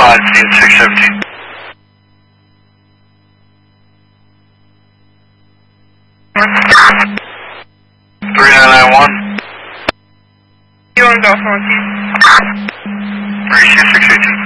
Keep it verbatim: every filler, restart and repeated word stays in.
five, scene six seventeen. three nine nine one. You want to go for a three six six eighteen.